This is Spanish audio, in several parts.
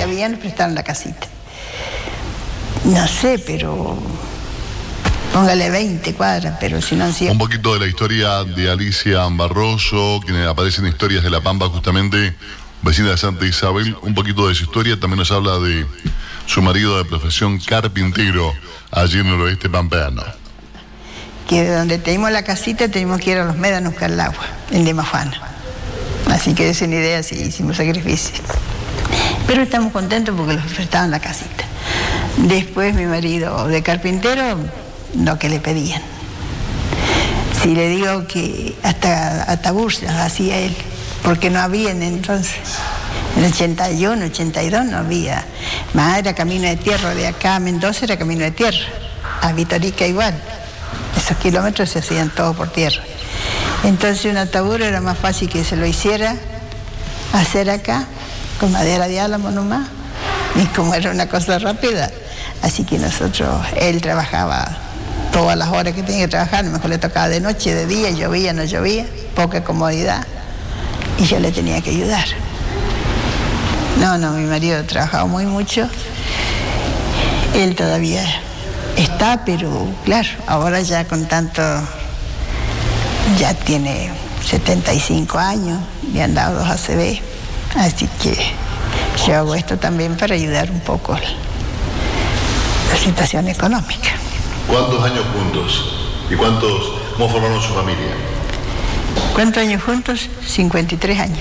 había nos prestaron la casita. No sé, pero póngale 20 cuadras, pero si no... Un poquito de la historia de Alicia Barroso, quien aparece en Historias de la Pampa, justamente vecina de Santa Isabel. Un poquito de su historia, también nos habla de su marido de profesión carpintero, allí en el oeste pampeano. Que de donde tenemos la casita tenemos que ir a los médanos a buscar el agua, el de Mafana. Así que es una idea, sí, hicimos sacrificios. Pero estamos contentos porque nos prestaban la casita. Después mi marido de carpintero, lo que le pedían. Si le digo que hasta ataúdes hacía él, porque no había entonces. En el 81, 82 no había. Más era camino de tierra, de acá a Mendoza era camino de tierra. A Vitorica igual. Esos kilómetros se hacían todos por tierra. Entonces un ataúd era más fácil que se lo hiciera hacer acá, con madera de álamo nomás, y como era una cosa rápida, así que él trabajaba todas las horas que tenía que trabajar, a lo mejor le tocaba de noche, de día, llovía, no llovía, poca comodidad, y yo le tenía que ayudar. No, mi marido trabajaba muy mucho, él todavía está, pero claro, ahora ya con tanto, ya tiene 75 años, le han dado 2 ACV, así que yo hago esto también para ayudar un poco la situación económica. ¿Cuántos años juntos? ¿Y cómo formaron su familia? ¿Cuántos años juntos? 53 años.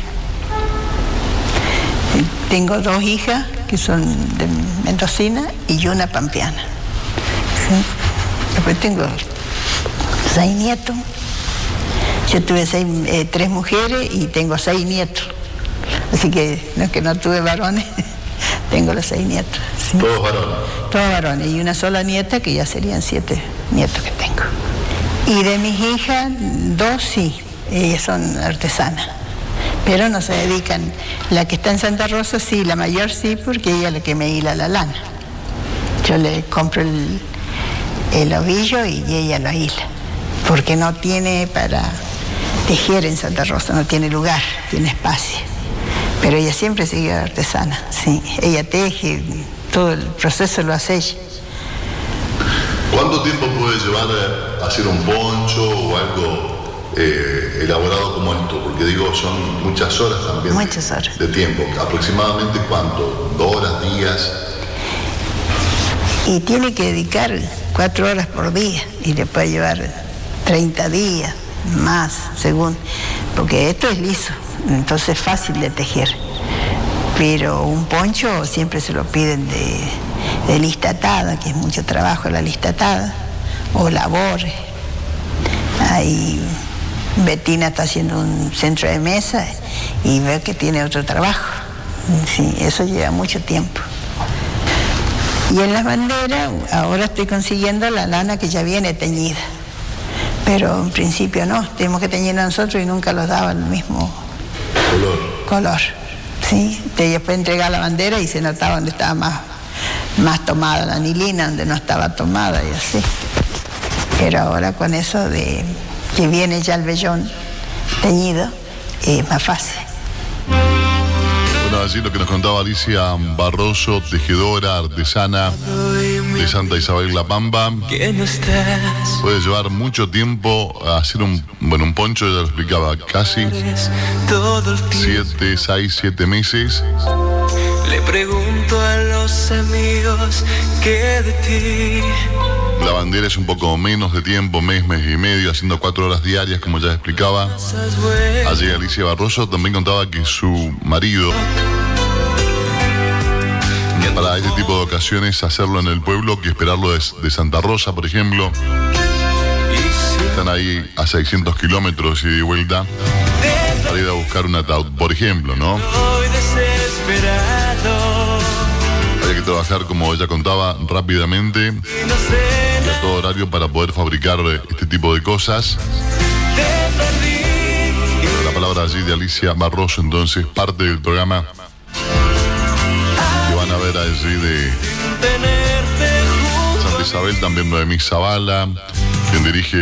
Tengo 2 hijas que son de mendocina y una pampeana. ¿Sí? Después tengo 6 nietos. Yo tuve 3 mujeres y tengo 6 nietos. Así que no es que no tuve varones, tengo los 6 nietos. ¿Sí? ¿Todos varones? Todos varones. Y una sola nieta, que ya serían 7 nietos que tengo. Y de mis hijas, 2 sí, ellas son artesanas. Pero no se dedican. La que está en Santa Rosa sí, la mayor sí, porque ella es la que me hila la lana. Yo le compro el ovillo y ella lo hila. Porque no tiene para tejer en Santa Rosa, no tiene lugar, tiene espacio. Pero ella siempre siguió artesana, sí. Ella teje, todo el proceso lo hace ella. ¿Cuánto tiempo puede llevar a hacer un poncho o algo elaborado como esto? Porque digo, son muchas horas también. Muchas horas. De tiempo. ¿Aproximadamente cuánto? ¿2 horas, días? Y tiene que dedicar 4 horas por día y le puede llevar 30 días, más, según. Porque esto es liso, entonces es fácil de tejer. Pero un poncho siempre se lo piden de lista atada, que es mucho trabajo la lista atada, o labores. Ahí Betina está haciendo un centro de mesa y ve que tiene otro trabajo. Sí, eso lleva mucho tiempo. Y en las banderas, ahora estoy consiguiendo la lana que ya viene teñida. Pero en principio no, tenemos que teñir a nosotros y nunca los daban el mismo color. ¿Sí? Después entregar la bandera y se notaba donde estaba más tomada la anilina, donde no estaba tomada y así. Pero ahora con eso de que viene ya el vellón teñido, es más fácil. Bueno, así lo que nos contaba Alicia Barroso, tejedora, artesana de Santa Isabel La Pampa. Puede llevar mucho tiempo a hacer un poncho, ya lo explicaba, casi 7 meses. Le pregunto a los amigos que de ti. La bandera es un poco menos de tiempo, mes y medio, haciendo 4 horas diarias, como ya explicaba. Allí Alicia Barroso también contaba que su marido, para este tipo de ocasiones, hacerlo en el pueblo que esperarlo de Santa Rosa, por ejemplo. Están ahí a 600 kilómetros y de vuelta para ir a buscar un ataúd, por ejemplo, ¿no? Hay que trabajar, como ella contaba, rápidamente y a todo horario para poder fabricar este tipo de cosas. La palabra allí de Alicia Barroso, entonces, parte del programa que van a ver allí de Santa Isabel, también Noemí Zavala, quien dirige